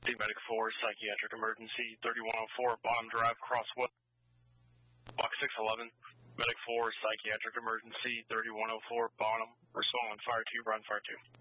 Medic 4, psychiatric emergency, 3104, bottom drive, crosswalk, block 611. Medic 4, psychiatric emergency, 3104, bottom, respond, fire 2, run, fire 2.